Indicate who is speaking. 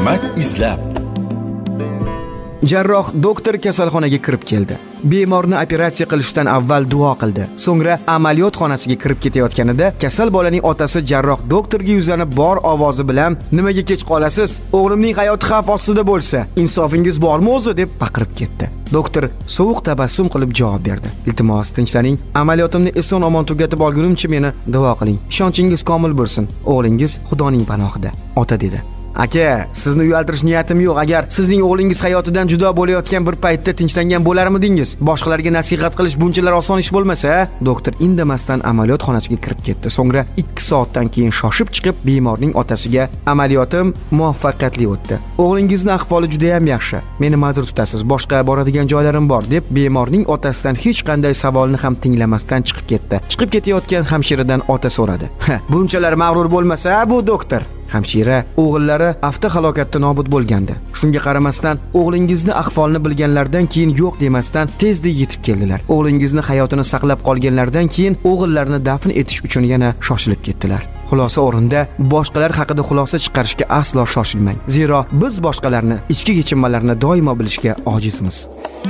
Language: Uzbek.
Speaker 1: hikmat izlab.
Speaker 2: Jarroh doktor kasalxonaga kirib keldi. Bemorni operatsiya qilishdan avval duo qildi. So'ngra amaliyot xonasiga kirib ketayotganida kasal bolaning otasi jarroh doktorga yuzlanib bor ovozi bilan "Nimaga kech qolasiz? O'g'limning hayoti xavf ostida bo'lsa, insofingiz bormi o'zi?" deb baqirib ketdi. Doktor sovuq tabassum qilib javob berdi. "Iltimos, tinchlaning. Amaliyotimni eson-omon tugatib olgunimcha meni duo qiling. Ishonchingiz komil bo'lsin. O'g'lingiz Xudoning panohida." Ota dedi. "Aka, sizni uyaltirish niyatim yo'q. Agar sizning o'g'lingiz hayotidan judo bo'layotgan bir paytda tinchlangan bo'larmidingiz? Boshqalarga nasihat qilish bunchalar oson ish bo'lmasa?" Doktor indamasdan amaliyot xonasiga kirib ketdi. So'ngra 2 soatdan keyin shoshib chiqib bemorning otasiga "Amaliyotim muvaffaqiyatli o'tdi. O'g'lingizning ahvoli juda ham yaxshi. Meni ma'zur tutasiz. Boshqa boradigan joylarim bor" deb bemorning otasidan hech qanday savolni ham tinglamasdan chiqib ketdi. Chiqib ketayotgan hamshiradan ota so'radi. "Bunchalar mag'rur bo'lmasa bu doktor?" Hamshira o'g'illari avtohalokatda nobud bo'lgandi. Shunga qaramasdan o'g'lingizni ahvolini bilganlardan keyin yo'q demasdan tezda yetib keldilar. O'g'lingizni hayotini saqlab qolganlardan keyin o'g'illarini dafn etish uchun yana shoshilib ketdilar. Xulosa o'rinda boshqalar haqida xulosa chiqarishga aslo shoshilmang. Zero biz boshqalarni ichki kechinmalarini doimo bilishga ojizmiz.